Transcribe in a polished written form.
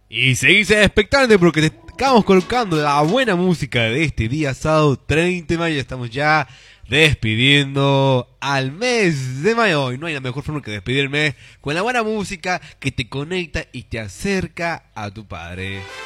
Y seguís expectante porque te estamos colocando la buena música de este día sábado 30 de mayo. Estamos ya despidiendo al mes de mayo. Y no hay la mejor forma que despedir el mes con la buena música que te conecta y te acerca a tu padre.